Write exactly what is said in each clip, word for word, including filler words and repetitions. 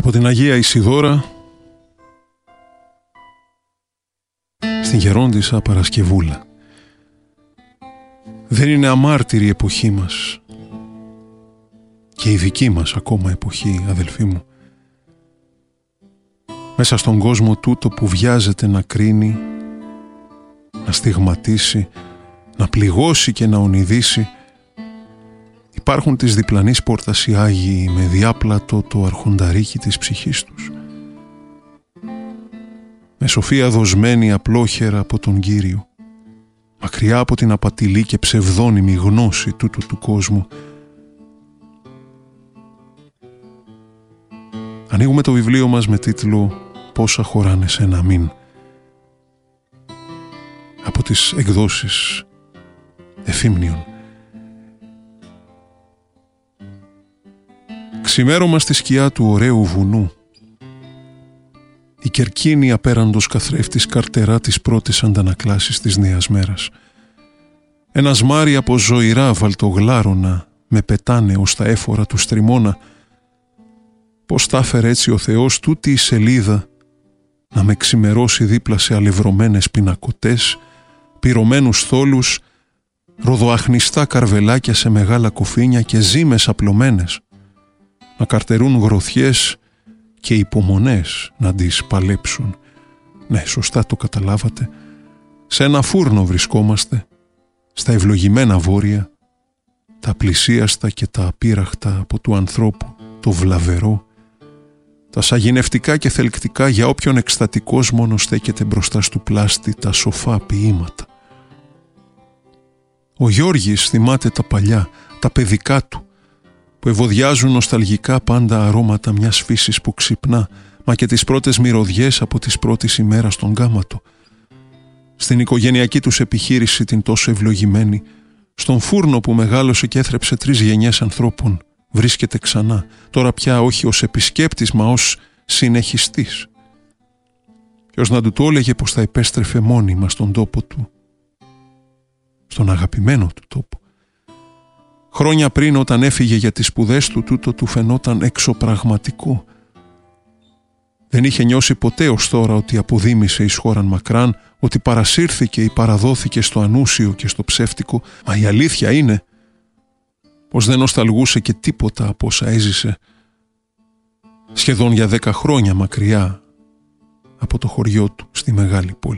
Από την Αγία Ισιδώρα στην Γερόντισσα Παρασκευούλα. Δεν είναι αμάρτηρη η εποχή μας και η δική μας ακόμα εποχή, αδελφοί μου. Μέσα στον κόσμο τούτο που βιάζεται να κρίνει, να στιγματίσει, να πληγώσει και να ονειδήσει, υπάρχουν της διπλανής πόρτας οι Άγιοι με διάπλατο το αρχονταρίκι της ψυχής τους. Με σοφία δοσμένη απλόχερα από τον Κύριο, μακριά από την απατηλή και ψευδόνυμη γνώση τούτου του κόσμου. Ανοίγουμε το βιβλίο μας με τίτλο «Πόσα χωράνε σε ένα μήν», από τις εκδόσεις Εφήμνιον. Ξημέρωμα στη σκιά του ωραίου βουνού, η κερκίνη απέραντος καθρέφτης καρτερά τις πρώτες αντανακλάσεις της νέας μέρας. Ένα σμάρι από ζωηρά βαλτογλάρωνα με πετάνε ως τα έφορα του στριμώνα. Πώς τα έφερε έτσι ο Θεός τούτη η σελίδα να με ξημερώσει δίπλα σε αλευρωμένες πινακωτές, πυρωμένους θόλους, ροδοαχνιστά καρβελάκια σε μεγάλα κοφίνια και ζύμες απλωμένες, να καρτερούν γροθιές και υπομονές να τις παλέψουν. Ναι, σωστά το καταλάβατε. Σε ένα φούρνο βρισκόμαστε, στα ευλογημένα βόρεια, τα πλησίαστα και τα απείραχτα από του ανθρώπου, το βλαβερό, τα σαγηνευτικά και θελκτικά για όποιον εκστατικός μόνο στέκεται μπροστά στου πλάστη τα σοφά ποίηματα. Ο Γιώργης θυμάται τα παλιά, τα παιδικά του, που ευωδιάζουν νοσταλγικά πάντα αρώματα μιας φύσης που ξυπνά, μα και τις πρώτες μυρωδιές από τις πρώτες ημέρας στον γάμματο. Στην οικογενειακή τους επιχείρηση την τόσο ευλογημένη, στον φούρνο που μεγάλωσε και έθρεψε τρεις γενιές ανθρώπων, βρίσκεται ξανά, τώρα πια όχι ως επισκέπτης μα ως συνεχιστής. Ποιος να του το έλεγε πως θα επέστρεφε μόνιμα στον τόπο του, στον αγαπημένο του τόπο. Χρόνια πριν, όταν έφυγε για τις σπουδές του, τούτο του φαινόταν εξωπραγματικό. Δεν είχε νιώσει ποτέ ως τώρα ότι αποδήμησε εις χώραν μακράν, ότι παρασύρθηκε ή παραδόθηκε στο ανούσιο και στο ψεύτικο, μα η αλήθεια είναι πως δεν νοσταλγούσε και τίποτα από όσα έζησε σχεδόν για δέκα χρόνια μακριά από το χωριό του στη μεγάλη πόλη.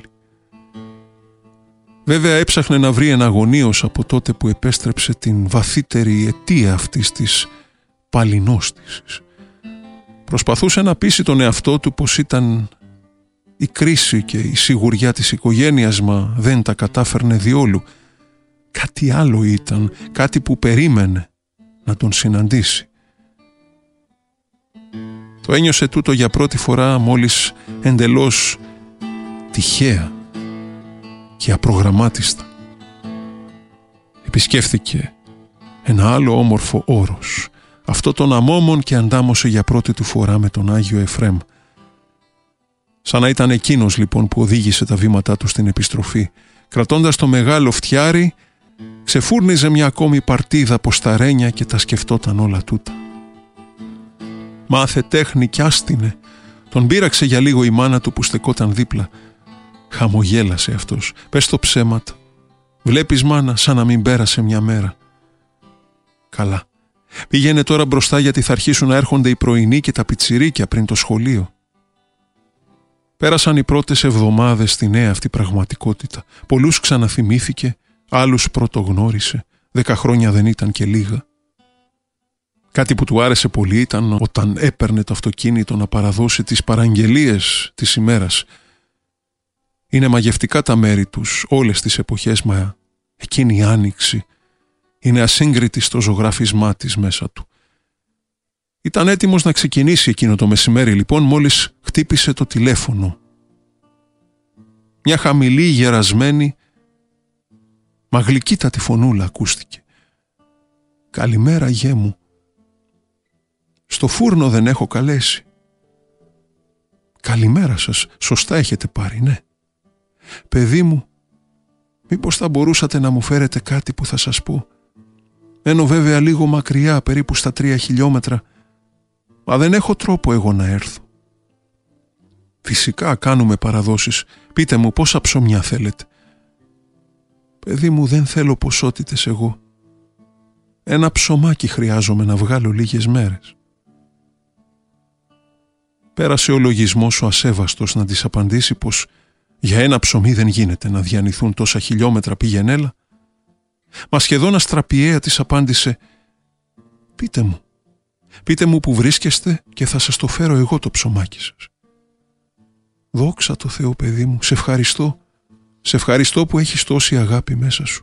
Βέβαια έψαχνε να βρει εναγωνίως από τότε που επέστρεψε την βαθύτερη αιτία αυτής της παλινόστησης. Προσπαθούσε να πείσει τον εαυτό του πως ήταν η κρίση και η σιγουριά της οικογένειας, μα δεν τα κατάφερνε διόλου. Κάτι άλλο ήταν, κάτι που περίμενε να τον συναντήσει. Το ένιωσε τούτο για πρώτη φορά μόλις εντελώς τυχαία και απρογραμμάτιστα επισκέφθηκε ένα άλλο όμορφο όρος, αυτό των αμόμων, και αντάμωσε για πρώτη του φορά με τον Άγιο Εφραίμ. Σαν να ήταν εκείνος λοιπόν που οδήγησε τα βήματά του στην επιστροφή. Κρατώντας το μεγάλο φτιάρι, ξεφούρνιζε μια ακόμη παρτίδα από σταρένια και τα σκεφτόταν όλα τούτα. Μάθε τέχνη κι άστινε. Τον πείραξε για λίγο η μάνα του που στεκόταν δίπλα. Χαμογέλασε αυτός. Πες το ψέματα. Βλέπεις, μάνα, σαν να μην πέρασε μια μέρα. Καλά. Πήγαινε τώρα μπροστά, γιατί θα αρχίσουν να έρχονται οι πρωινοί και τα πιτσιρίκια πριν το σχολείο. Πέρασαν οι πρώτες εβδομάδες στη νέα αυτή πραγματικότητα. Πολλούς ξαναθυμήθηκε, άλλους πρωτογνώρισε. Δέκα χρόνια δεν ήταν και λίγα. Κάτι που του άρεσε πολύ ήταν όταν έπαιρνε το αυτοκίνητο να παραδώσει τις παραγγελίες της ημέρας. Είναι μαγευτικά τα μέρη τους όλες τις εποχές, μα εκείνη η άνοιξη είναι ασύγκριτη στο ζωγράφισμά της μέσα του. Ήταν έτοιμος να ξεκινήσει εκείνο το μεσημέρι λοιπόν, μόλις χτύπησε το τηλέφωνο. Μια χαμηλή, γερασμένη, μα γλυκύτατη φωνούλα ακούστηκε. «Καλημέρα, γέ μου. Στο φούρνο δεν έχω καλέσει». «Καλημέρα σας, σωστά έχετε πάρει, ναι. Παιδί μου, μήπως θα μπορούσατε να μου φέρετε κάτι που θα σας πω. Μένω βέβαια λίγο μακριά, περίπου στα τρία χιλιόμετρα. Μα δεν έχω τρόπο εγώ να έρθω. Φυσικά κάνουμε παραδόσεις. Πείτε μου πόσα ψωμιά θέλετε. Παιδί μου, δεν θέλω ποσότητες εγώ. Ένα ψωμάκι χρειάζομαι να βγάλω λίγες μέρες. Πέρασε ο λογισμός ο ασέβαστος να της απαντήσει πως για ένα ψωμί δεν γίνεται να διανυθούν τόσα χιλιόμετρα πήγαινέλα. Μα σχεδόν αστραπιαία της απάντησε «Πείτε μου, πείτε μου που βρίσκεστε και θα σας το φέρω εγώ το ψωμάκι σας». «Δόξα τω Θεώ, παιδί μου, σε ευχαριστώ, σε ευχαριστώ που έχεις τόση αγάπη μέσα σου».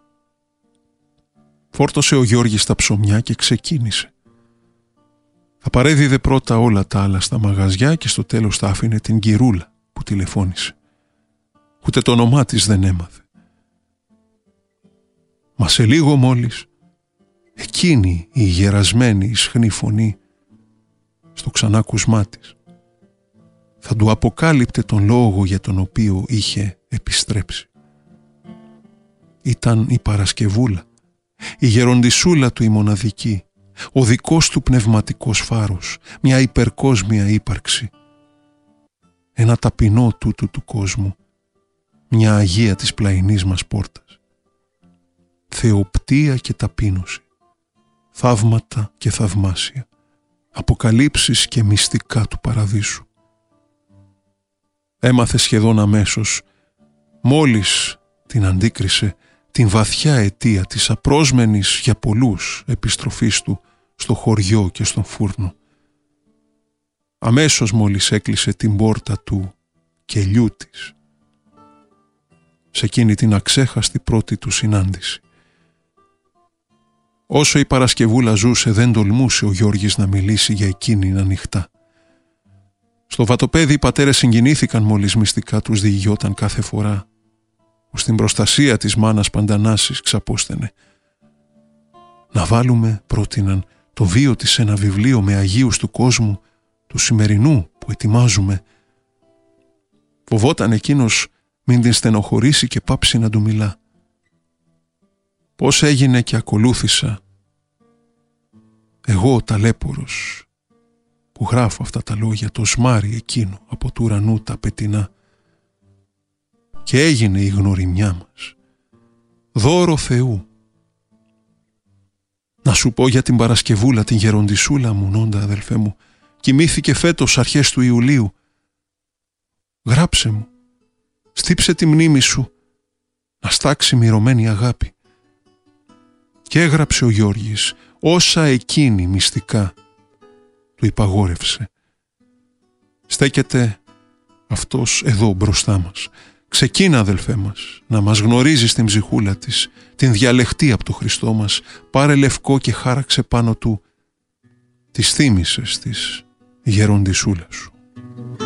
Φόρτωσε ο Γιώργης τα ψωμιά και ξεκίνησε. Θα παρέδιδε πρώτα όλα τα άλλα στα μαγαζιά και στο τέλος θα άφηνε την Κυρούλα που τηλεφώνησε. Ούτε το όνομά της δεν έμαθε. Μα σε λίγο μόλις εκείνη η γερασμένη ισχνή φωνή στο ξανάκουσμά της θα του αποκάλυπτε τον λόγο για τον οποίο είχε επιστρέψει. Ήταν η Παρασκευούλα, η γεροντισούλα του η μοναδική, ο δικός του πνευματικός φάρος, μια υπερκόσμια ύπαρξη, ένα ταπεινό τούτου του κόσμου, μια αγία της πλαϊνής μας πόρτας. Θεοπτία και ταπείνωση, θαύματα και θαυμάσια, αποκαλύψεις και μυστικά του παραδείσου. Έμαθε σχεδόν αμέσως, μόλις την αντίκρισε, την βαθιά αιτία της απρόσμενης για πολλούς επιστροφής του στο χωριό και στον φούρνο. Αμέσως μόλις έκλεισε την πόρτα του κελιού της, σε εκείνη την αξέχαστη πρώτη του συνάντηση. Όσο η Παρασκευούλα ζούσε δεν τολμούσε ο Γιώργης να μιλήσει για εκείνην ανοιχτά. Στο βατοπέδι οι πατέρες συγκινήθηκαν μόλις μυστικά τους διηγιόταν κάθε φορά που στην προστασία της μάνας Παντανάσης ξαπόσθενε. Να βάλουμε, πρότειναν, το βίο της σε ένα βιβλίο με αγίους του κόσμου, του σημερινού που ετοιμάζουμε. Φοβόταν εκείνος μην την στενοχωρήσει και πάψει να του μιλά. Πώς έγινε και ακολούθησα εγώ ο ταλέπορος που γράφω αυτά τα λόγια, το σμάρι εκείνο από του ουρανού τα πετεινά, και έγινε η γνωριμιά μας δώρο Θεού. Να σου πω για την Παρασκευούλα, την γεροντισούλα μου, Νόντα αδελφέ μου, κοιμήθηκε φέτος αρχές του Ιουλίου. Γράψε μου, στύψε τη μνήμη σου να στάξει μυρωμένη αγάπη. Και έγραψε ο Γιώργης όσα εκείνη μυστικά του υπαγόρευσε. Στέκεται αυτός εδώ μπροστά μας. Ξεκίνα, αδελφέ μας, να μας γνωρίζεις την ψυχούλα της, την διαλεχτή από το Χριστό μας. Πάρε λευκό και χάραξε πάνω του τις θύμησες της γεροντισούλας σου.